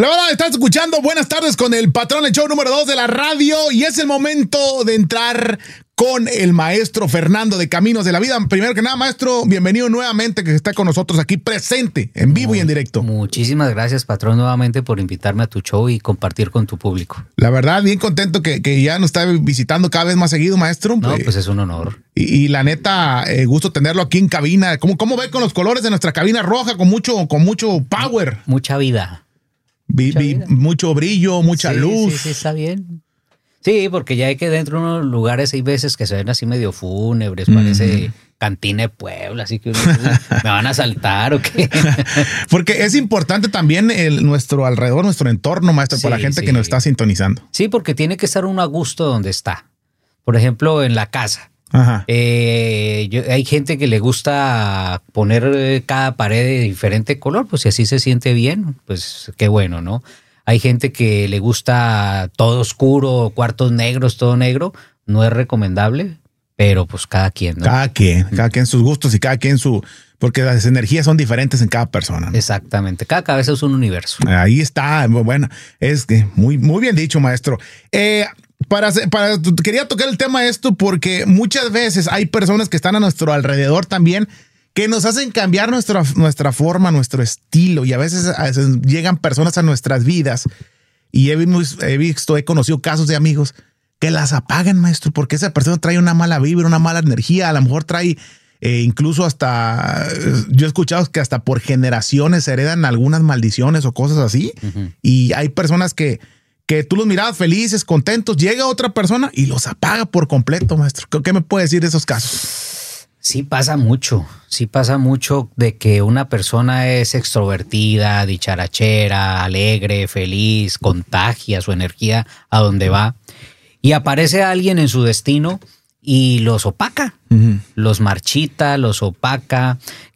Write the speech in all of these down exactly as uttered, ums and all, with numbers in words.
La verdad, estás escuchando Buenas Tardes con el Patrón, el show número dos de la radio, y es el momento de entrar con el maestro Fernando de Caminos de la Vida. Primero que nada, maestro, bienvenido nuevamente, que está con nosotros aquí presente, en vivo Muy, y en directo. Muchísimas gracias, patrón, nuevamente por invitarme a tu show y compartir con tu público. La verdad, bien contento que, que ya nos está visitando cada vez más seguido, maestro. No, pues, pues es un honor. Y, y la neta, eh, gusto tenerlo aquí en cabina. ¿Cómo, cómo ve con los colores de nuestra cabina roja? Con mucho, con mucho power. Mucha vida. Vi, mucha, vi, vida. Mucho brillo, mucha sí, luz. Sí, sí, está bien. Sí, porque ya hay que dentro de unos lugares hay veces que se ven así medio fúnebres, mm. parece cantina de Puebla, así que uno, ¿me van a asaltar o qué? Porque es importante también el, nuestro alrededor, nuestro entorno, maestro, sí, para la gente sí. que nos está sintonizando. Sí, porque tiene que estar uno a gusto donde está. Por ejemplo, en la casa. Ajá. Eh, yo, hay gente que le gusta poner cada pared de diferente color, pues si así se siente bien, pues qué bueno, ¿no? Hay gente que le gusta todo oscuro, cuartos negros, todo negro. No es recomendable, pero pues cada quien, ¿no? Cada quien, cada quien sus gustos y cada quien su... Porque las energías son diferentes en cada persona, ¿no? Exactamente, cada cabeza es un universo. Ahí está, bueno, es que muy, muy bien dicho, maestro. Eh, para, para, quería tocar el tema de esto porque muchas veces hay personas que están a nuestro alrededor también que nos hacen cambiar nuestra, nuestra forma, nuestro estilo, y a veces, a veces llegan personas a nuestras vidas y he, he visto, he conocido casos de amigos que las apagan, maestro, porque esa persona trae una mala vibra, una mala energía, a lo mejor trae eh, incluso hasta, yo he escuchado que hasta por generaciones se heredan algunas maldiciones o cosas así, uh-huh. y hay personas que, que tú los mirabas felices, contentos, llega otra persona y los apaga por completo, maestro. ¿Qué me puede decir de esos casos? Sí pasa mucho, sí pasa mucho de que una persona es extrovertida, dicharachera, alegre, feliz, contagia su energía a donde va y aparece alguien en su destino y los opaca, uh-huh. los marchita, los opaca,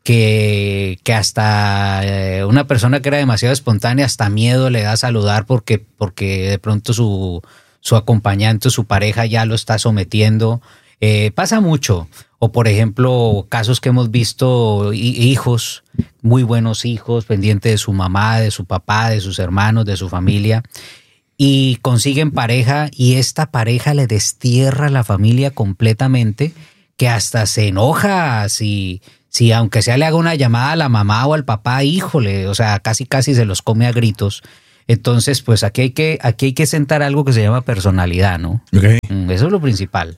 que, que hasta eh, una persona que era demasiado espontánea hasta miedo le da a saludar porque, porque de pronto su, su acompañante, su pareja ya lo está sometiendo. Eh, pasa mucho. O por ejemplo, casos que hemos visto, hijos, muy buenos hijos, pendientes de su mamá, de su papá, de sus hermanos, de su familia, y consiguen pareja y esta pareja le destierra a la familia completamente, que hasta se enoja si, si aunque sea le haga una llamada a la mamá o al papá, híjole, o sea, casi casi se los come a gritos. Entonces, pues aquí hay que, aquí hay que sentar algo que se llama personalidad, ¿no? Okay. Eso es lo principal.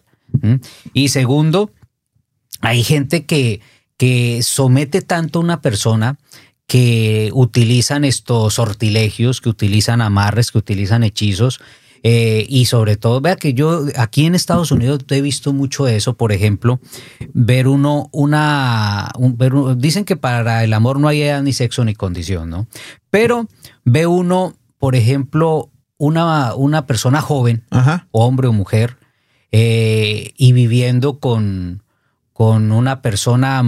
Y segundo, hay gente que, que somete tanto a una persona que utilizan estos sortilegios, que utilizan amarres, que utilizan hechizos, eh, y sobre todo, vea que yo aquí en Estados Unidos he visto mucho eso. Por ejemplo, ver uno, una, un, ver, dicen que para el amor no hay edad, ni sexo, ni condición, ¿no? Pero ve uno, por ejemplo, una, una persona joven, Ajá. hombre o mujer, eh, y viviendo con... con una persona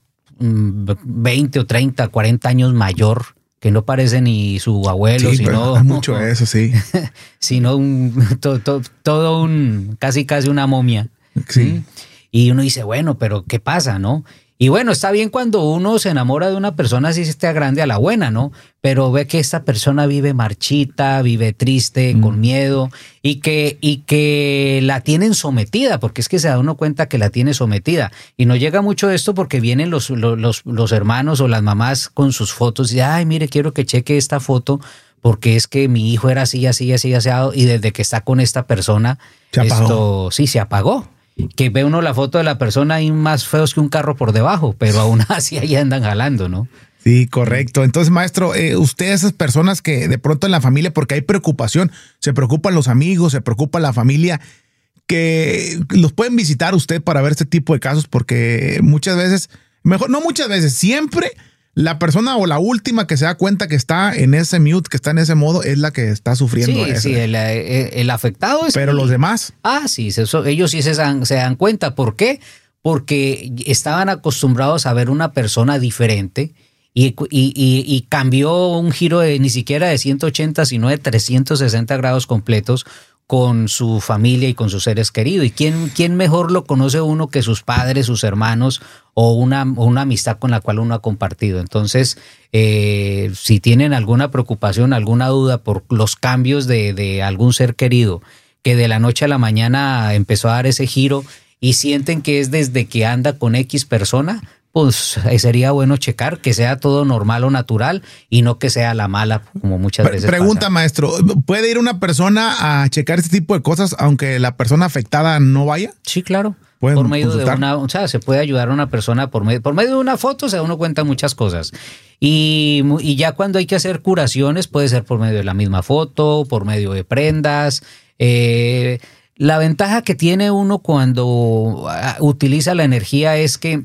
veinte o treinta, cuarenta años mayor, que no parece ni su abuelo, sí, sino... mucho eso, sí. Sino un, to, to, todo un, casi casi una momia. Sí. ¿sí? Y uno dice, bueno, pero ¿qué pasa, no? Y bueno, está bien cuando uno se enamora de una persona así esté grande a la buena, ¿no? Pero ve que esta persona vive marchita, vive triste, mm. con miedo, y que, y que la tienen sometida, porque es que se da uno cuenta que la tiene sometida. Y no llega mucho esto porque vienen los, los, los, los hermanos o las mamás con sus fotos y, ay, mire, quiero que cheque esta foto porque es que mi hijo era así, así, así, así, y desde que está con esta persona, se apagó. Esto sí se apagó. Que ve uno la foto de la persona y más feos que un carro por debajo, pero aún así ahí andan jalando, ¿no? Sí, correcto. Entonces, maestro, eh, usted esas personas que de pronto en la familia, porque hay preocupación, se preocupan los amigos, se preocupa la familia, que los pueden visitar usted para ver este tipo de casos, porque muchas veces, mejor, no muchas veces, siempre la persona o la última que se da cuenta que está en ese mute, que está en ese modo, es la que está sufriendo. Sí, eso. sí, el, el afectado es... Pero el, los demás. Ah, sí, eso, ellos sí se dan, se dan cuenta. ¿Por qué? Porque estaban acostumbrados a ver una persona diferente y, y, y, y cambió un giro de ni siquiera de ciento ochenta, sino de trescientos sesenta grados completos, con su familia y con sus seres queridos. ¿Y quién, quién mejor lo conoce uno que sus padres, sus hermanos o una, o una amistad con la cual uno ha compartido? Entonces, eh, si tienen alguna preocupación, alguna duda por los cambios de, de algún ser querido que de la noche a la mañana empezó a dar ese giro y sienten que es desde que anda con X persona, pues sería bueno checar que sea todo normal o natural y no que sea la mala, como muchas veces Pregunta, pasa. maestro, ¿puede ir una persona a checar este tipo de cosas aunque la persona afectada no vaya? Sí, claro. ¿Pueden Por medio consultar? de una, o sea, se puede ayudar a una persona por medio, por medio de una foto, se da uno cuenta muchas cosas. Y, y ya cuando hay que hacer curaciones, puede ser por medio de la misma foto, por medio de prendas. Eh, la ventaja que tiene uno cuando utiliza la energía es que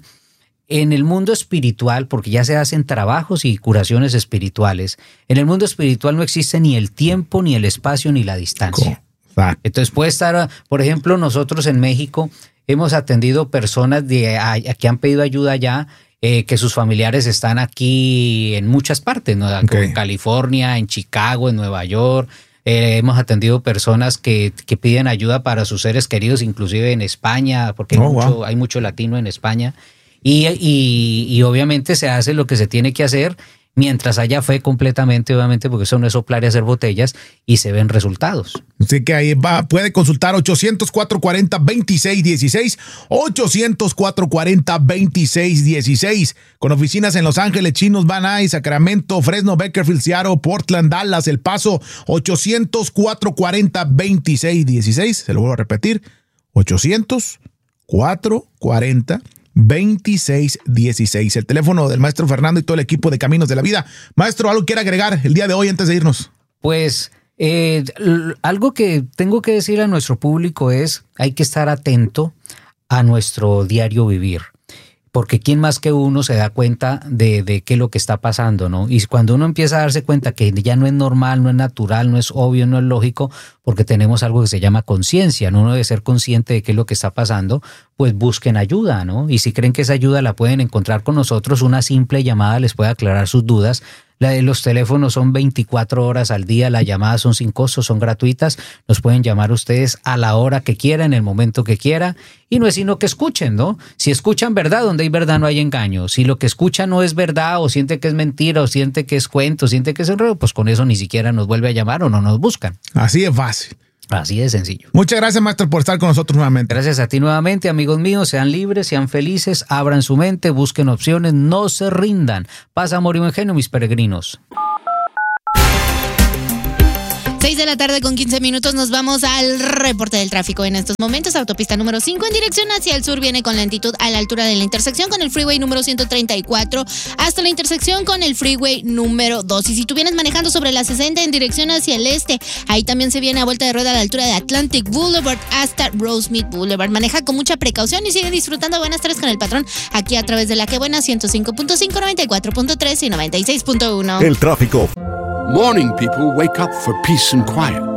en el mundo espiritual, porque ya se hacen trabajos y curaciones espirituales, en el mundo espiritual no existe ni el tiempo, ni el espacio, ni la distancia. ¿Cómo? Entonces puede estar, por ejemplo, nosotros en México hemos atendido personas de, a, a que han pedido ayuda allá, eh, que sus familiares están aquí en muchas partes, ¿no? Okay. En California, en Chicago, en Nueva York. Eh, hemos atendido personas que, que piden ayuda para sus seres queridos, inclusive en España, porque hay, Oh, mucho, wow. hay mucho latino en España. Y, y, y obviamente se hace lo que se tiene que hacer mientras haya fe completamente, obviamente, porque eso no es soplar y hacer botellas, y se ven resultados. Así que ahí va, puede consultar ochocientos, cuatrocientos cuarenta, veintiséis dieciséis, ochocientos, cuatrocientos cuarenta, veintiséis dieciséis, con oficinas en Los Ángeles, Chinos, Van Nuys, Sacramento, Fresno, Bakersfield, Seattle, Portland, Dallas, El Paso, ochocientos, cuatrocientos cuarenta, veintiséis dieciséis, se lo vuelvo a repetir, ochocientos, cuatrocientos cuarenta, veintiséis dieciséis, el teléfono del maestro Fernando y todo el equipo de Caminos de la Vida. Maestro, ¿algo quiere agregar el día de hoy antes de irnos? Pues eh, l- algo que tengo que decir a nuestro público es, hay que estar atento a nuestro diario vivir, porque quién más que uno se da cuenta de, de qué es lo que está pasando, ¿no? Y cuando uno empieza a darse cuenta que ya no es normal, no es natural, no es obvio, no es lógico, porque tenemos algo que se llama conciencia, ¿no? Uno debe ser consciente de qué es lo que está pasando, pues busquen ayuda, ¿no? Y si creen que esa ayuda la pueden encontrar con nosotros, una simple llamada les puede aclarar sus dudas. La de los teléfonos son veinticuatro horas al día, las llamadas son sin costo, son gratuitas, nos pueden llamar ustedes a la hora que quieran, en el momento que quiera, y no es sino que escuchen, ¿no? Si escuchan verdad, donde hay verdad no hay engaño. Si lo que escuchan no es verdad, o siente que es mentira, o siente que es cuento, siente que es enredo, pues con eso ni siquiera nos vuelve a llamar o no nos buscan. Así es fácil. Así de sencillo. Muchas gracias, maestro, por estar con nosotros nuevamente. Gracias a ti nuevamente, amigos míos. Sean libres, sean felices, abran su mente, busquen opciones, no se rindan. Paz, amor y buen genio, mis peregrinos. seis de la tarde con quince minutos, nos vamos al reporte del tráfico en estos momentos. Autopista número cinco en dirección hacia el sur viene con lentitud a la altura de la intersección con el freeway número ciento treinta y cuatro hasta la intersección con el freeway número dos. Y si tú vienes manejando sobre la sesenta en dirección hacia el este, ahí también se viene a vuelta de rueda a la altura de Atlantic Boulevard hasta Rosemead Boulevard. Maneja con mucha precaución y sigue disfrutando buenas tardes con el patrón aquí a través de la que buena ciento cinco punto cinco, noventa y cuatro punto tres y noventa y seis punto uno. El tráfico. Morning, people, wake up for peace and quiet.